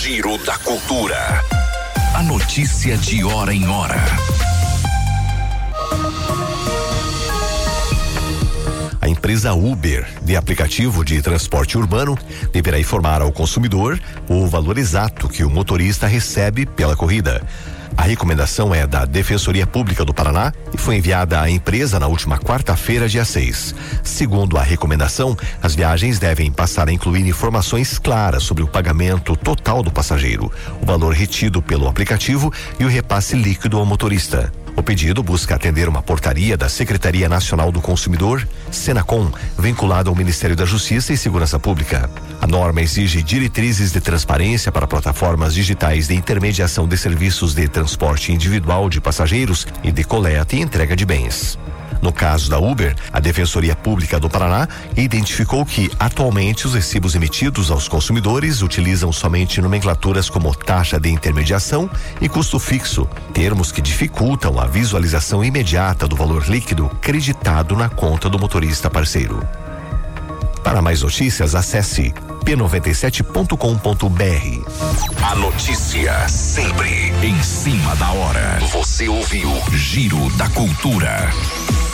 Giro da Cultura. A notícia de hora em hora. A empresa Uber, de aplicativo de transporte urbano, deverá informar ao consumidor o valor exato que o motorista recebe pela corrida. A recomendação é da Defensoria Pública do Paraná e foi enviada à empresa na última quarta-feira, dia 6. Segundo a recomendação, as viagens devem passar a incluir informações claras sobre o pagamento total do passageiro, o valor retido pelo aplicativo e o repasse líquido ao motorista. O pedido busca atender uma portaria da Secretaria Nacional do Consumidor, Senacom, vinculada ao Ministério da Justiça e Segurança Pública. A norma exige diretrizes de transparência para plataformas digitais de intermediação de serviços de transporte individual de passageiros e de coleta e entrega de bens. No caso da Uber, a Defensoria Pública do Paraná identificou que, atualmente, os recibos emitidos aos consumidores utilizam somente nomenclaturas como taxa de intermediação e custo fixo, termos que dificultam a visualização imediata do valor líquido creditado na conta do motorista parceiro. Para mais notícias, acesse p97.com.br. A notícia sempre em cima da hora. Você ouviu Giro da Cultura.